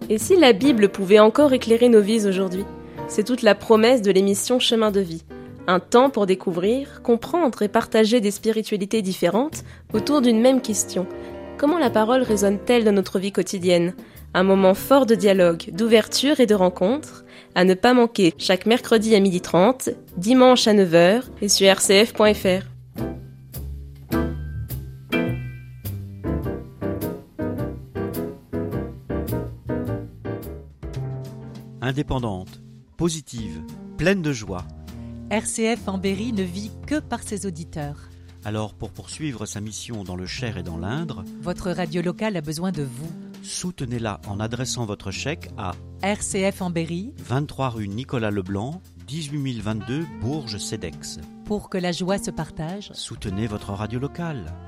Et si la Bible pouvait encore éclairer nos vies aujourd'hui ? C'est toute la promesse de l'émission Chemin de vie. Un temps pour découvrir, comprendre et partager des spiritualités différentes autour d'une même question. Comment la parole résonne-t-elle dans notre vie quotidienne ? Un moment fort de dialogue, d'ouverture et de rencontre, à ne pas manquer chaque mercredi à 12h30, dimanche à 9h et sur rcf.fr. Indépendante, positive, pleine de joie. RCF en Berry ne vit que par ses auditeurs. Alors, pour poursuivre sa mission dans le Cher et dans l'Indre, votre radio locale a besoin de vous. Soutenez-la en adressant votre chèque à RCF en Berry, 23 rue Nicolas Leblanc, 18022 Bourges-Cedex. Pour que la joie se partage, soutenez votre radio locale.